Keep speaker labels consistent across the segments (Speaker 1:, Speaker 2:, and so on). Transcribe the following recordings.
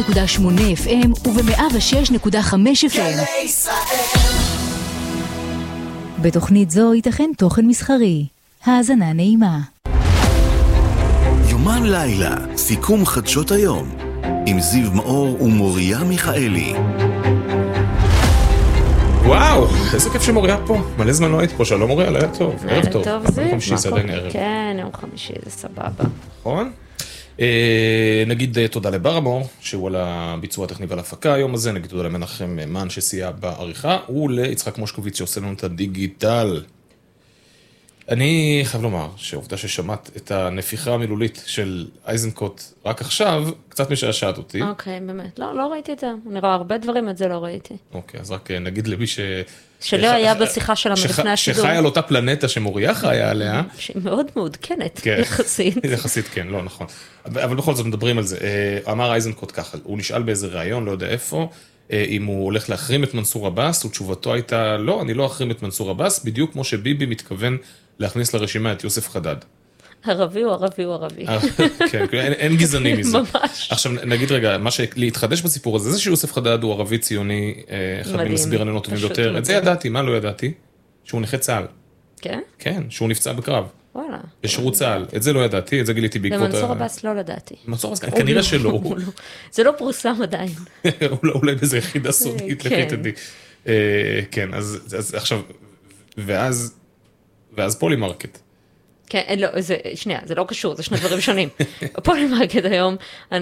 Speaker 1: FM וב-106.5 FM. בתוכנית זו ייתכן תוכן מסחרי. האזנה נעימה.
Speaker 2: יומן לילה, סיכום חדשות היום, עם זיו מאור ומוריה מיכאלי.
Speaker 3: וואו, איזה כיף שמוריה פה. מלא זמן לא הייתי פה. שלום מוריה, לילה טוב.
Speaker 4: ערב טוב.
Speaker 3: יום חמישי זה עדיין ערב.
Speaker 4: כן, יום חמישי זה סבבה.
Speaker 3: נכון? נגיד תודה לברמור, שהוא על הביצוע הטכני ועל ההפקה היום הזה, נגיד תודה למנחם מן שסייע בעריכה, וליצחק מושקוביץ שעושה לנו את הדיגיטל. אני חייב לומר שהעובדה ששמעת את הנפיחה המילולית של אייזנקוט רק עכשיו, קצת משעשעת אותי.
Speaker 4: אוקיי, באמת. לא ראיתי את זה. אני רואה הרבה דברים, את זה לא ראיתי.
Speaker 3: אוקיי, אז רק נגיד למי
Speaker 4: שלא היה בשיחה שלנו לפני השידור.
Speaker 3: שחי על אותה פלנטה שמוריה חיה עליה.
Speaker 4: שהיא מאוד מעודכנת, יחסית.
Speaker 3: יחסית, כן, לא, נכון. אבל בכל זאת מדברים על זה. אמר אייזנקוט ככה, הוא נשאל באיזה ראיון, לא יודע איפה, אם הוא הולך להחרים את מנסור עבאס, ותשובתו הייתה, לא, אני לא אחרים את מנסור עבאס, בדיוק כמו שביבי מתכוון להכניס לרשימה את יוסף חדד.
Speaker 4: ערבי הוא ערבי הוא ערבי.
Speaker 3: כן, אין גזעני מזה.
Speaker 4: ממש.
Speaker 3: עכשיו נגיד רגע, מה להתחדש בסיפור הזה, זה שיוסף חדד הוא ערבי ציוני, אחד ממסביר עלינו טובים יותר, את זה ידעתי, מה לא ידעתי? שהוא נכה צה"ל.
Speaker 4: כן?
Speaker 3: כן, שהוא נפצע בקרב.
Speaker 4: וואלה.
Speaker 3: בשירות צה"ל, את זה לא ידעתי, את זה גיליתי בעקבות...
Speaker 4: למנסור עבאס לא לדעתי.
Speaker 3: מנסור עבאס, כנראה שלא.
Speaker 4: זה לא פורסם עדיין.
Speaker 3: אולי באיזה יחידה סודית, לפי תדעי. כן, אז עכשיו, ואז פולימרקט.
Speaker 4: כן, לא, שנייה, זה לא קשור, זה שני דברים שונים. פולימרקט היום,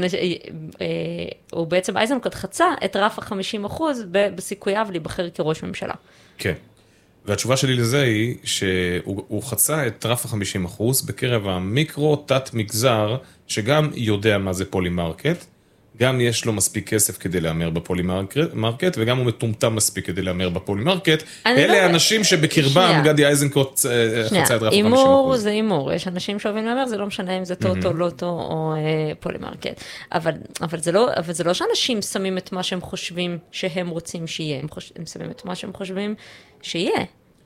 Speaker 4: הוא בעצם אייזנקוט חצה את רף ה-50% בסיכוייו להיבחר כראש ממשלה.
Speaker 3: כן. והתשובה שלי לזה היא שהוא חצה את רף ה-50% בקרב המיקרו תת מגזר, שגם יודע מה זה פולימרקט, גם יש לו מספיק כסף כדי להמר בפולימרקט, וגם הוא מטומטם מספיק כדי להמר בפולימרקט. אלה האנשים שבקרבם גדי אייזנקוט חצה את רף ה-50%.
Speaker 4: אימור זה אימור, יש אנשים שאוהבים להמר, זה לא משנה אם זה טוטו, לוטו או פולימרקט. אבל זה לא שאנשים שמים את מה שהם חושבים שהם רוצים שיהיה, הם שמים את מה שהם חושבים שיהיה.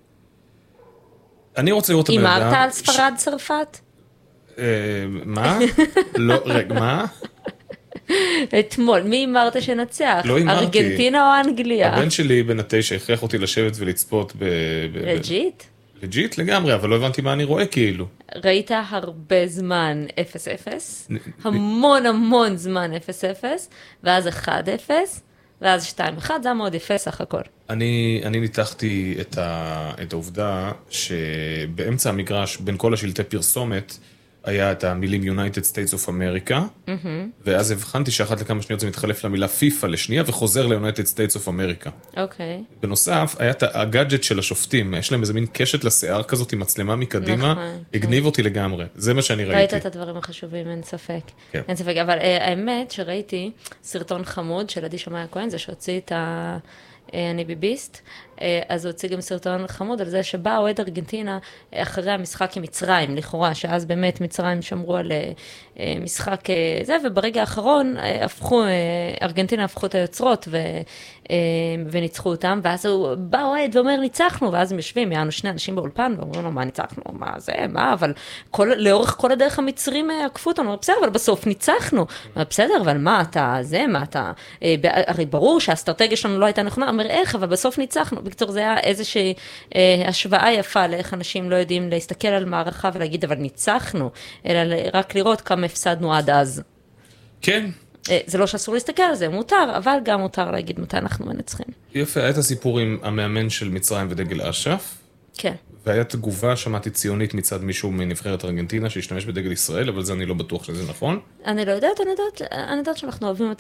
Speaker 3: אני רוצה לראות את הבן אדם...
Speaker 4: אמרת על ספרד צרפת?
Speaker 3: מה? לא, רגע, מה?
Speaker 4: אתמול, מי אמרת שנצח?
Speaker 3: לא אמרתי.
Speaker 4: ארגנטינה או אנגליה?
Speaker 3: הבן שלי בן 9 הכריח אותי לשבת ולצפות
Speaker 4: לג'יט?
Speaker 3: לג'יט לגמרי, אבל לא הבנתי מה אני רואה כאילו.
Speaker 4: ראית הרבה זמן 0-0, המון זמן 0-0, ואז 1-0, ואז 2-1, זה היה מאוד יפה סך הכל.
Speaker 3: אני ניתחתי את העובדה שבאמצע המגרש, בין כל השלטי פרסומת, היה את המילים United States of America, ואז הבחנתי שאחת לכמה שניות זה מתחלף למילה FIFA לשנייה, וחוזר ל-United States of America.
Speaker 4: אוקיי.
Speaker 3: בנוסף, היה את הגאדג'ט של השופטים, יש להם איזה מין קשת לשיער כזאת עם מצלמה מקדימה, הגניב אותי לגמרי, זה מה שאני ראיתי.
Speaker 4: ראית את הדברים החשובים, אין ספק. אין ספק, אבל האמת שראיתי סרטון חמוד של עדי שמאי הכהן, זה שהוציא את אני ביביסט, אז הוא הוציא גם סרטון חמוד על זה שבא אוהד ארגנטינה אחרי המשחק עם מצרים, לכאורה, שאז באמת מצרים שמרו על משחק זה, וברגע האחרון ארגנטינה הפכו את היוצרות וניצחו אותם, ואז הוא בא אוהד ואומר ניצחנו, ואז הם יושבים, יענו שני אנשים באולפן, ואומרים לו מה ניצחנו, מה זה, מה, אבל לאורך כל הדרך המצרים עקפו אותנו, בסדר, אבל בסוף ניצחנו, בסדר, אבל מה אתה, זה, מה אתה, הרי ברור שהאסטרטגיה שלנו לא הייתה נכונה, אומר איך, אבל בסוף ניצחנו, בקצור זה היה איזושהי השוואה יפה לאיך אנשים לא יודעים להסתכל על מערכה ולהגיד, אבל ניצחנו, אלא רק לראות כמה הפסדנו עד אז.
Speaker 3: כן.
Speaker 4: זה לא שאסור להסתכל על זה, מותר, אבל גם מותר להגיד מתי אנחנו מנצחים.
Speaker 3: יפה, היה את הסיפור עם המאמן של מצרים ודגל אש"ף.
Speaker 4: כן.
Speaker 3: והיה תגובה, שמעתי ציונית מצד מישהו מנבחרת ארגנטינה שהשתמש בדגל ישראל, אבל זה אני לא בטוח שזה נכון.
Speaker 4: אני לא יודעת, אני יודעת שאנחנו אוהבים את